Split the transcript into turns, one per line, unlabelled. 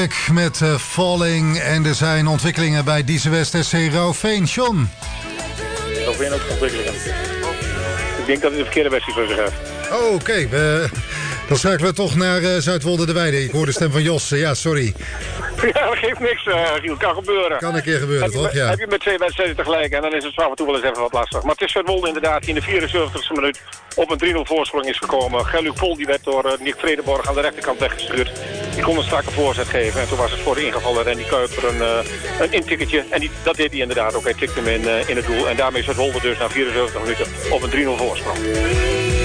Met Falling en er zijn ontwikkelingen bij Dieze West SC Rouveen. John.
Rouveen ook ontwikkelingen. Ik denk dat het de verkeerde versie voor zich heeft.
Oh, oké. Dan schakelen we toch naar Zuidwolde de Weide. Ik hoor de stem van Jos. Ja, sorry.
Ja, dat geeft niks, Giel. Kan gebeuren.
Kan een keer gebeuren, toch? Ja.
Heb je met 2 wedstrijden tegelijk en dan is het af en toe wel eens even wat lastig. Maar het is Zuidwolde inderdaad die in de 74e minuut op een 3-0 voorsprong is gekomen. Gerluc Pol die werd door Nick Vredeborg aan de rechterkant weggestuurd. Die kon een strakke voorzet geven en toen was het voor de ingevallen Randy Kuiper een intikketje. En dat deed hij inderdaad ook. Hij tikte hem in het doel. En daarmee is Zuidwolde dus na 74 minuten op een 3-0 voorsprong.